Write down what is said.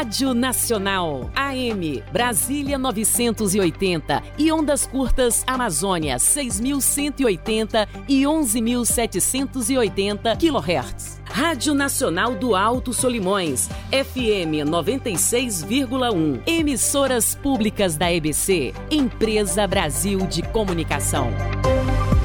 Rádio Nacional, AM, Brasília 980 e ondas curtas Amazônia 6.180 e 11.780 kHz. Rádio Nacional do Alto Solimões, FM 96,1. Emissoras públicas da EBC, Empresa Brasil de Comunicação.